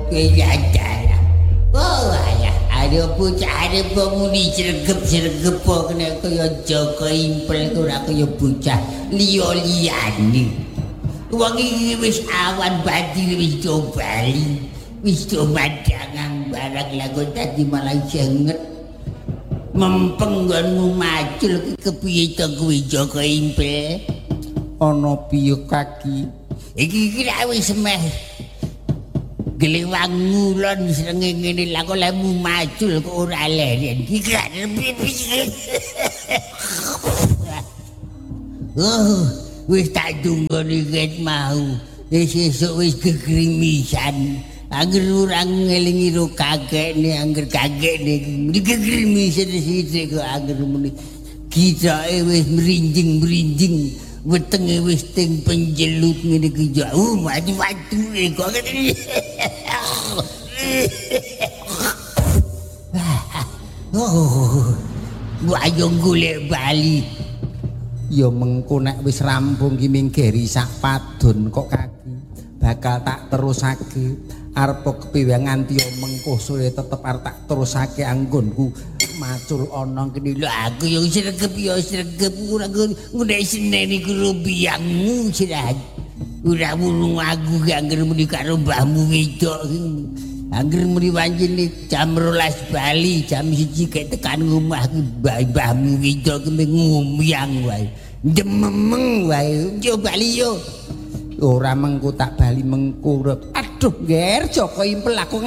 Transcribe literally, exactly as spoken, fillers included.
kowe jajan. Oh alah, ada bocah ada pemudi sregep-sregep kena kaya Joko Impel ora kaya bocah liya-liyane. Wong iki wis awan badir wis do bali. Wis do madangan barang lagu tadi malah jenget. Mempeng nggonmu macul ki kepiye to kuwi Joko Impel? Ana piye kaki? Iki kira wis meh gelewang ngulon srenge ngene lha kok lemu macul kok ora leren. Iki gak piye. Oh, wis tak dunggoni ket mau. Wis esuk wis kegrimisan. Angger ora ngelingi ro kakekne, angger kakekne iki kegrimisan sithik kok angger muni. Kitake wis merinjing-merinjing. Wetenge wis teng penjelut ngene iki jauh mati-mati kok. Oh, ayo golek bali. Ya mengko nek wis rampung ki minggeri sak padon kok kaki. Bakal tak terusake. Arep kepiye nganti mengko sore tetep arep tak terusake anggonku. Macul ana kene lho aku yo sregep yo sregep ora ngene seneni ku biangmu sirah. Ora mulu aku ki angger muni karo mbahmu wedok. Angger muni pancene jam rolas bali jam siji kek tekan omah ki mbahmu wedok ki ngumyang wae. Dememeng wae yo bali yo. Ora mengko tak bali mengko. Aduh, Nger Joko Impel aku